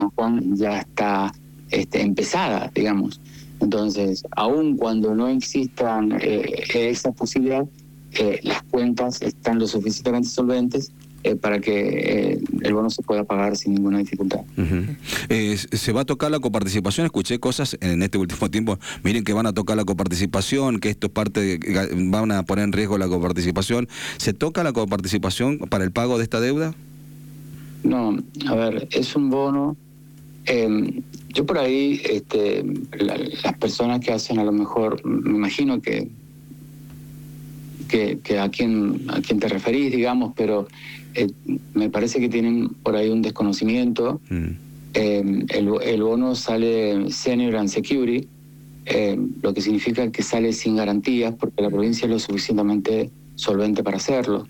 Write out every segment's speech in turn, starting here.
Juan ya está empezada, digamos. Entonces, aun cuando no existan esa posibilidad, las cuentas están lo suficientemente solventes para que el bono se pueda pagar sin ninguna dificultad. ¿Se va a tocar la coparticipación? Escuché cosas en este último tiempo, miren que van a tocar la coparticipación, que esto es parte van a poner en riesgo la coparticipación. ¿Se toca la coparticipación para el pago de esta deuda? No, a ver, es un bono. Yo por ahí, las personas que hacen, a lo mejor, me imagino que a quién te referís, digamos, pero me parece que tienen por ahí un desconocimiento. El bono sale Senior and Security, lo que significa que sale sin garantías porque la provincia es lo suficientemente solvente para hacerlo.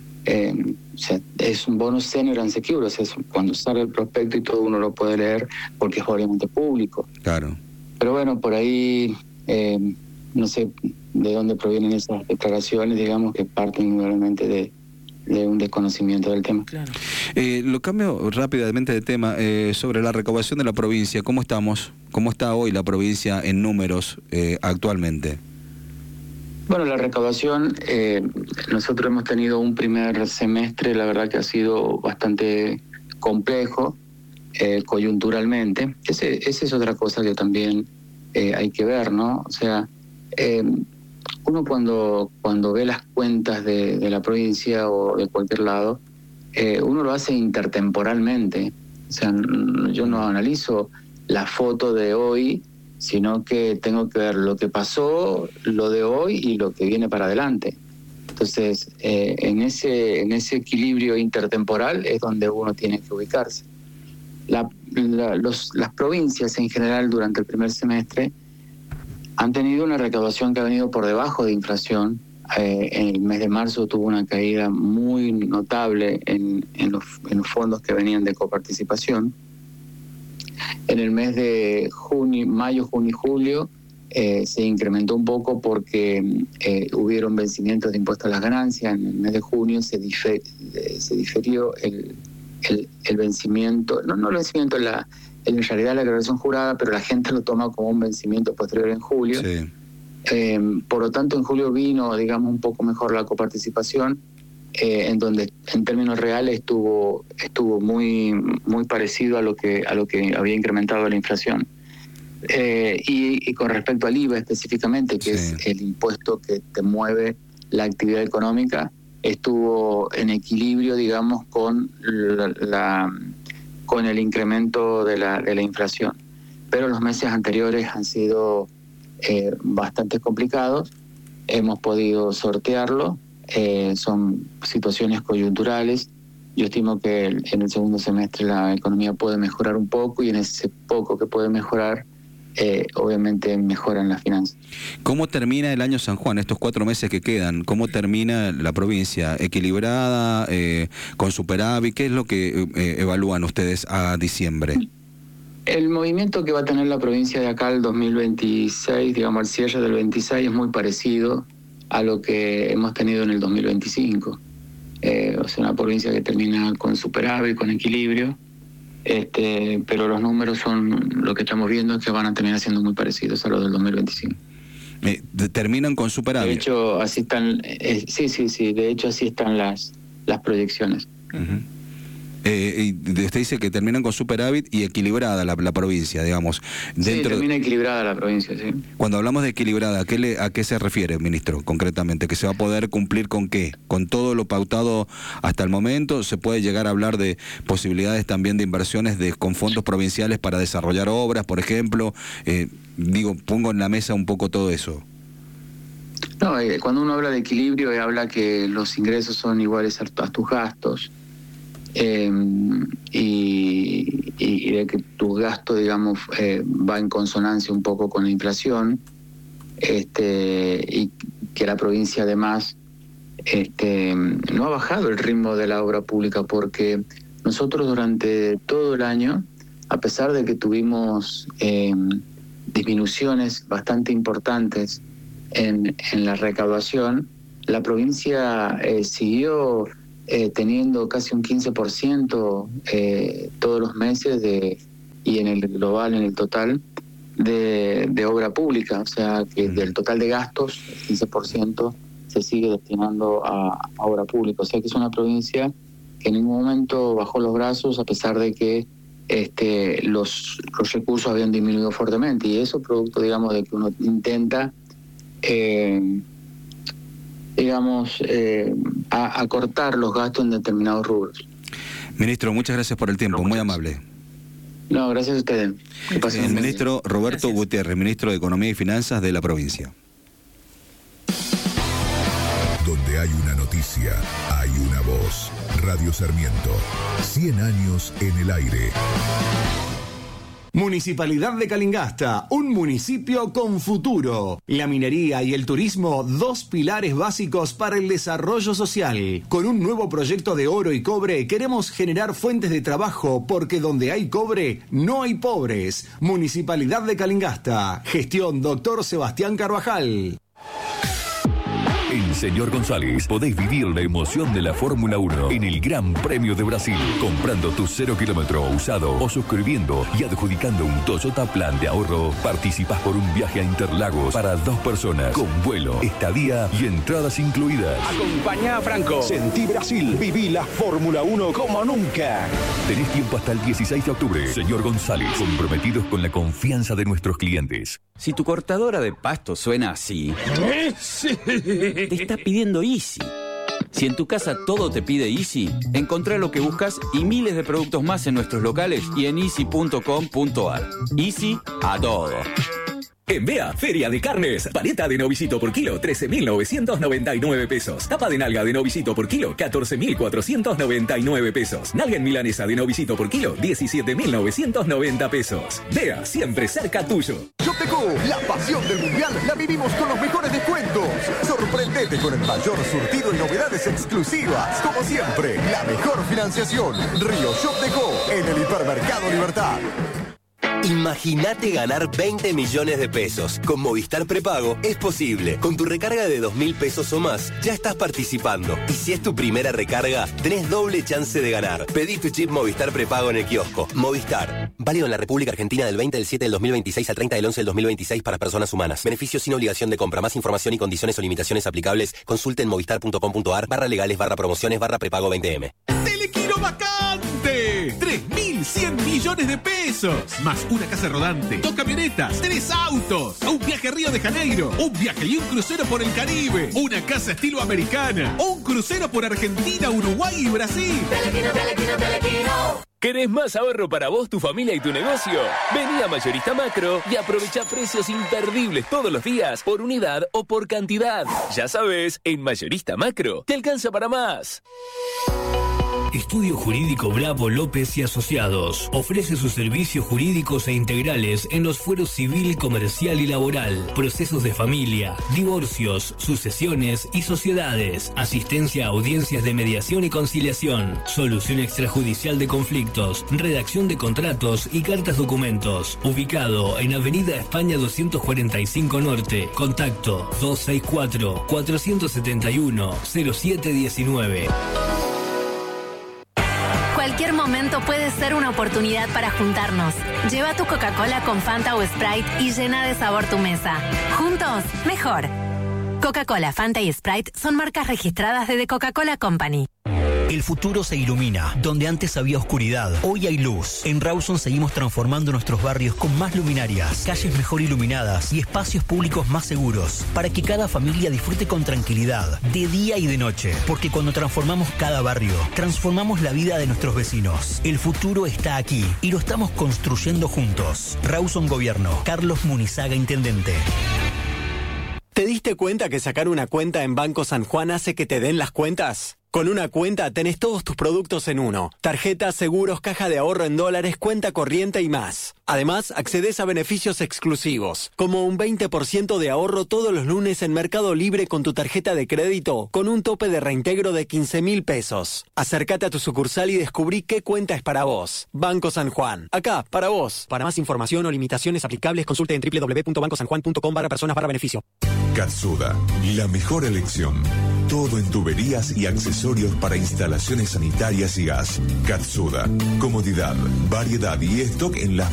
O sea, es un bono Senior and Secure, o sea, cuando sale el prospecto y todo uno lo puede leer porque es obviamente público. Claro. Pero bueno, por ahí no sé de dónde provienen esas declaraciones, digamos, que parten realmente de un desconocimiento del tema. Claro. Lo cambio rápidamente de tema, sobre la recaudación de la provincia. ¿Cómo estamos? ¿Cómo está hoy la provincia en números actualmente? Bueno, la recaudación, nosotros hemos tenido un primer semestre, la verdad que ha sido bastante complejo, coyunturalmente. Esa es otra cosa que también hay que ver, ¿no? O sea, uno cuando ve las cuentas de la provincia o de cualquier lado, uno lo hace intertemporalmente. O sea, yo no analizo la foto de hoy, sino que tengo que ver lo que pasó, lo de hoy y lo que viene para adelante. Entonces, en ese equilibrio intertemporal es donde uno tiene que ubicarse. Las provincias en general durante el primer semestre han tenido una recaudación que ha venido por debajo de inflación. En el mes de marzo tuvo una caída muy notable en los fondos que venían de coparticipación. En el mes de mayo, junio y julio se incrementó un poco porque hubieron vencimientos de impuestos a las ganancias. En el mes de junio se diferió el vencimiento, no el vencimiento, en realidad la declaración jurada, pero la gente lo toma como un vencimiento posterior en julio. Sí. Por lo tanto, en julio vino, digamos, un poco mejor la coparticipación, en donde en términos reales estuvo muy parecido a lo que había incrementado la inflación. Y con respecto al IVA específicamente, que es el impuesto que te mueve la actividad económica, estuvo en equilibrio, digamos, con con el incremento de la inflación. Pero los meses anteriores han sido bastante complicados. Hemos podido sortearlo. Son situaciones coyunturales. Yo estimo que en el segundo semestre la economía puede mejorar un poco y en ese poco que puede mejorar, obviamente mejoran las finanzas. ¿Cómo termina el año San Juan, estos 4 meses que quedan? ¿Cómo termina la provincia? ¿Equilibrada? ¿Con superávit? ¿Qué es lo que evalúan ustedes a diciembre? El movimiento que va a tener la provincia de acá el 2026, digamos al cierre del 26, es muy parecido a lo que hemos tenido en el 2025. O sea, una provincia que termina con superávit, con equilibrio, pero los números son, lo que estamos viendo es que van a terminar siendo muy parecidos a los del 2025. ¿Terminan con superávit? De hecho, así están, sí, de hecho así están las proyecciones. Uh-huh. Y usted dice que terminan con superávit y equilibrada la provincia, digamos. Sí, termina equilibrada la provincia, sí. Cuando hablamos de equilibrada, ¿a qué se refiere, ministro, concretamente? ¿Que se va a poder cumplir con qué? ¿Con todo lo pautado hasta el momento? ¿Se puede llegar a hablar de posibilidades también de inversiones con fondos provinciales para desarrollar obras, por ejemplo? Pongo en la mesa un poco todo eso. No, cuando uno habla de equilibrio, habla que los ingresos son iguales a tus gastos. Y de que tu gasto, digamos, va en consonancia un poco con la inflación, y que la provincia además no ha bajado el ritmo de la obra pública, porque nosotros durante todo el año, a pesar de que tuvimos disminuciones bastante importantes en la recaudación, la provincia siguió teniendo casi un 15% todos los meses de y en el global, en el total de obra pública, o sea que del total de gastos, el 15% se sigue destinando a obra pública, o sea que es una provincia que en ningún momento bajó los brazos a pesar de que los recursos habían disminuido fuertemente, y eso producto, digamos, de que uno intenta acortar los gastos en determinados rubros. Ministro, muchas gracias por el tiempo, muy amable. No, gracias a ustedes. El ministro Roberto Gutiérrez, ministro de Economía y Finanzas de la provincia. Donde hay una noticia, hay una voz. Radio Sarmiento, 100 años en el aire. Municipalidad de Calingasta, un municipio con futuro. La minería y el turismo, dos pilares básicos para el desarrollo social. Con un nuevo proyecto de oro y cobre, queremos generar fuentes de trabajo, porque donde hay cobre, no hay pobres. Municipalidad de Calingasta, gestión Dr. Sebastián Carvajal. En Señor González podéis vivir la emoción de la Fórmula 1 en el Gran Premio de Brasil, comprando tu 0 kilómetro usado o suscribiendo y adjudicando un Toyota Plan de ahorro. Participás por un viaje a Interlagos para 2 personas, con vuelo, estadía y entradas incluidas. Acompañá a Franco. Sentí Brasil, viví la Fórmula 1 como nunca. Tenés tiempo hasta el 16 de octubre. Señor González, comprometidos con la confianza de nuestros clientes. Si tu cortadora de pasto suena así, te está pidiendo Easy. Si en tu casa todo te pide Easy, encontrá lo que buscas y miles de productos más en nuestros locales y en easy.com.ar. Easy a todo. En Bea, Feria de Carnes. Paleta de novicito por kilo, 13.999 pesos. Tapa de nalga de novicito por kilo, 14.499 pesos. Nalga en milanesa de novicito por kilo, 17.990 pesos. Bea, siempre cerca tuyo. Shopdeco, la pasión del mundial la vivimos con los mejores descuentos. Sorprendete con el mayor surtido y novedades exclusivas. Como siempre, la mejor financiación. Río Shopdeco, en el Hipermercado Libertad. Imagínate ganar 20 millones de pesos. Con Movistar Prepago es posible. Con tu recarga de 2.000 pesos o más, ya estás participando. Y si es tu primera recarga, tenés doble chance de ganar. Pedí tu chip Movistar Prepago en el kiosco. Movistar. Válido en la República Argentina del 20 del 7 del 2026 al 30 del 11 del 2026 para personas humanas. Beneficios sin obligación de compra. Más información y condiciones o limitaciones aplicables. Consulte en movistar.com.ar/legales/prepago 20M. ¡Telequino vacante! 3.100 millones de pesos. Más una casa rodante, 2 camionetas, 3 autos, un viaje a Río de Janeiro, un viaje y un crucero por el Caribe, una casa estilo americana, un crucero por Argentina, Uruguay y Brasil. Telequino, telequino, telequino. ¿Querés más ahorro para vos, tu familia y tu negocio? Vení a Mayorista Macro y aprovecha precios imperdibles todos los días, por unidad o por cantidad. Ya sabes, en Mayorista Macro te alcanza para más. Estudio Jurídico Bravo López y Asociados. Ofrece sus servicios jurídicos e integrales en los fueros civil, comercial y laboral, procesos de familia, divorcios, sucesiones y sociedades, asistencia a audiencias de mediación y conciliación, solución extrajudicial de conflictos, redacción de contratos y cartas documentos. Ubicado en Avenida España 245 Norte. Contacto 264-471-0719. Cualquier momento puede ser una oportunidad para juntarnos. Lleva tu Coca-Cola con Fanta o Sprite y llena de sabor tu mesa. Juntos, mejor. Coca-Cola, Fanta y Sprite son marcas registradas de The Coca-Cola Company. El futuro se ilumina. Donde antes había oscuridad, hoy hay luz. En Rawson seguimos transformando nuestros barrios con más luminarias, calles mejor iluminadas y espacios públicos más seguros, para que cada familia disfrute con tranquilidad, de día y de noche. Porque cuando transformamos cada barrio, transformamos la vida de nuestros vecinos. El futuro está aquí y lo estamos construyendo juntos. Rawson Gobierno. Carlos Munizaga, Intendente. ¿Te diste cuenta que sacar una cuenta en Banco San Juan hace que te den las cuentas? Con una cuenta tenés todos tus productos en uno. Tarjetas, seguros, caja de ahorro en dólares, cuenta corriente y más. Además, accedes a beneficios exclusivos, como un 20% de ahorro todos los lunes en Mercado Libre con tu tarjeta de crédito, con un tope de reintegro de 15.000 pesos. Acércate a tu sucursal y descubrí qué cuenta es para vos. Banco San Juan. Acá, para vos. Para más información o limitaciones aplicables, consulte en www.bancosanjuan.com/beneficio. Katsuda, la mejor elección. Todo en tuberías y accesorios para instalaciones sanitarias y gas. Katsuda, comodidad, variedad y stock en las